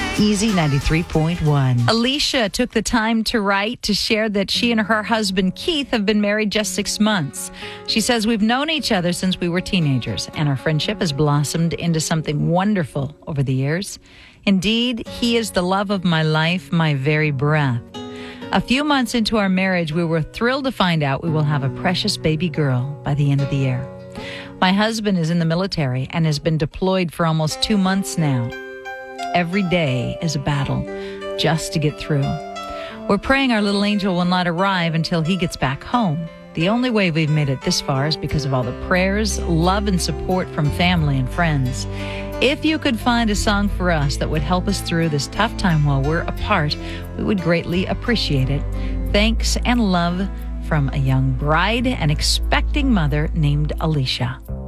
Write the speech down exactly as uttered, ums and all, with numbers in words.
Easy ninety-three point one. Alicia took the time to write to share that she and her husband Keith have been married just six months. She says, we've known each other since we were teenagers, and our friendship has blossomed into something wonderful over the years. Indeed, he is the love of my life, my very breath. A few months into our marriage, we were thrilled to find out we will have a precious baby girl by the end of the year. My husband is in the military and has been deployed for almost two months now. Every day is a battle just to get through. We're praying our little angel will not arrive until he gets back home. The only way we've made it this far is because of all the prayers, love, and support from family and friends. If you could find a song for us that would help us through this tough time while we're apart, we would greatly appreciate it. Thanks and love from a young bride and expecting mother named Alicia.